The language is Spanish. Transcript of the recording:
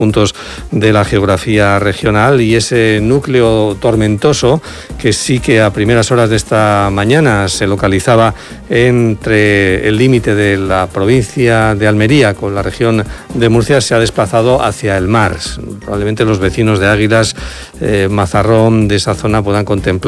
puntos de la geografía regional, y ese núcleo tormentoso que sí que a primeras horas de esta mañana se localizaba entre el límite de la provincia de Almería con la región de Murcia se ha desplazado hacia el mar. Probablemente los vecinos de Águilas, Mazarrón, de esa zona puedan contemplar